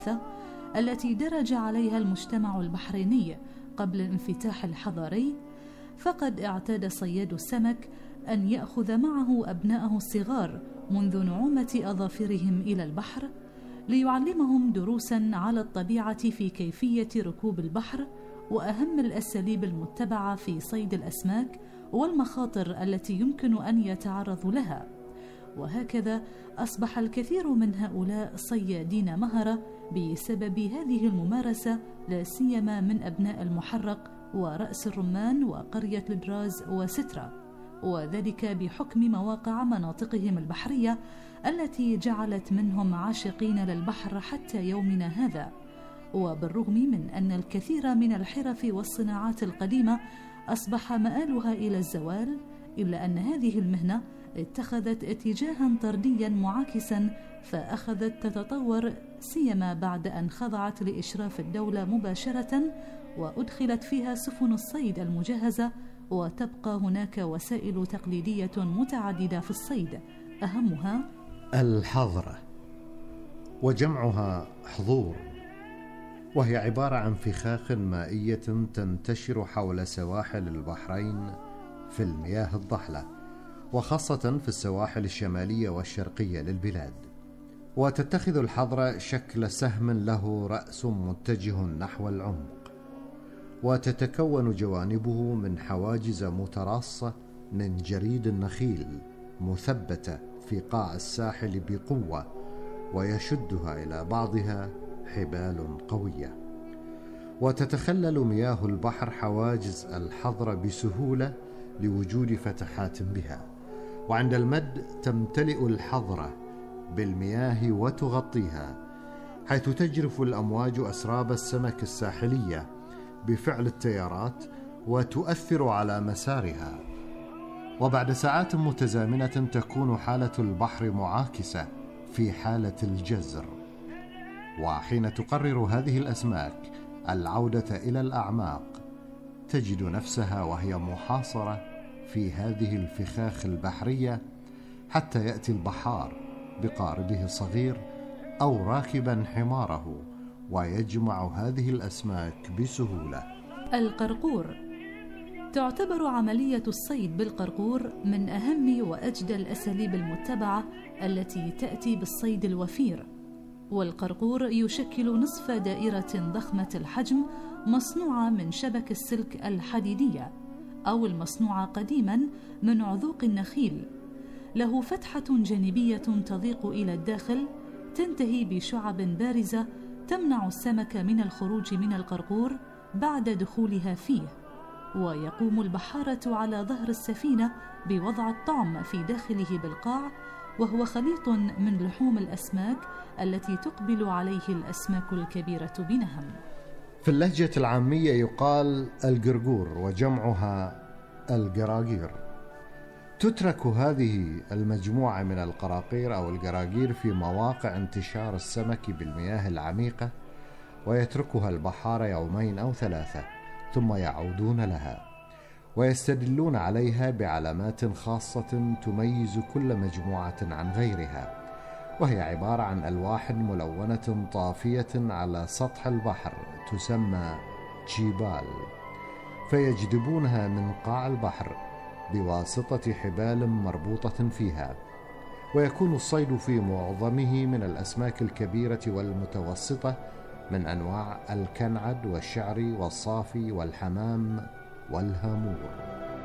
التي درج عليها المجتمع البحريني قبل الانفتاح الحضاري، فقد اعتاد صياد السمك أن يأخذ معه أبناءه الصغار منذ نعومة أظافرهم إلى البحر ليعلمهم دروساً على الطبيعة في كيفية ركوب البحر وأهم الأساليب المتبعة في صيد الأسماك والمخاطر التي يمكن أن يتعرضوا لها. وهكذا أصبح الكثير من هؤلاء صيادين مهرة بسبب هذه الممارسة، لا سيما من أبناء المحرق ورأس الرمان وقرية الدراز وسترة، وذلك بحكم مواقع مناطقهم البحرية التي جعلت منهم عاشقين للبحر حتى يومنا هذا. وبالرغم من أن الكثير من الحرف والصناعات القديمة أصبح مآلها إلى الزوال، إلا أن هذه المهنة اتخذت اتجاها طرديا معاكسا، فأخذت تتطور سيما بعد أن خضعت لإشراف الدولة مباشرة وأدخلت فيها سفن الصيد المجهزة، وتبقى هناك وسائل تقليدية متعددة في الصيد، أهمها الحظرة، وجمعها حظور، وهي عبارة عن فخاخ مائية تنتشر حول سواحل البحرين في المياه الضحلة، وخاصة في السواحل الشمالية والشرقية للبلاد. وتتخذ الحظرة شكل سهم له رأس متجه نحو العمق، وتتكون جوانبه من حواجز متراصة من جريد النخيل مثبتة في قاع الساحل بقوة، ويشدها إلى بعضها حبال قوية. وتتخلل مياه البحر حواجز الحظرة بسهولة لوجود فتحات بها، وعند المد تمتلئ الحظرة بالمياه وتغطيها، حيث تجرف الأمواج أسراب السمك الساحلية بفعل التيارات وتؤثر على مسارها. وبعد ساعات متزامنة تكون حالة البحر معاكسة في حالة الجزر، وحين تقرر هذه الأسماك العودة إلى الأعماق تجد نفسها وهي محاصرة في هذه الفخاخ البحرية حتى يأتي البحار بقاربه الصغير أو راكبا حماره ويجمع هذه الأسماك بسهولة. القرقور. تعتبر عملية الصيد بالقرقور من أهم وأجدى الأساليب المتبعة التي تأتي بالصيد الوفير. والقرقور يشكل نصف دائرة ضخمة الحجم مصنوعة من شبك السلك الحديدية أو المصنوعة قديما من عذوق النخيل، له فتحة جانبية تضيق إلى الداخل تنتهي بشعب بارزة تمنع السمك من الخروج من القرقور بعد دخولها فيه. ويقوم البحارة على ظهر السفينة بوضع الطعم في داخله بالقاع، وهو خليط من لحوم الأسماك التي تقبل عليه الأسماك الكبيرة بنهم. في اللهجة العامية يقال القرقور وجمعها القراقير. تترك هذه المجموعة من القراقير أو القراقير في مواقع انتشار السمك بالمياه العميقة، ويتركها البحارة يومين أو 3 ثم يعودون لها، ويستدلون عليها بعلامات خاصة تميز كل مجموعة عن غيرها، وهي عبارة عن ألواح ملونة طافية على سطح البحر تسمى جيبال، فيجذبونها من قاع البحر بواسطة حبال مربوطة فيها. ويكون الصيد في معظمه من الأسماك الكبيرة والمتوسطة من أنواع الكنعد والشعري والصافي والحمام والهامور.